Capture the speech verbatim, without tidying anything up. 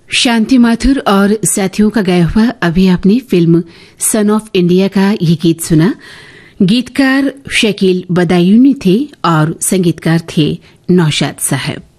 शांति माथुर और साथियों का गाया हुआ अभी आपने फिल्म सन ऑफ इंडिया का ये गीत सुना। गीतकार शकील बदायूनी थे और संगीतकार थे नौशाद साहब।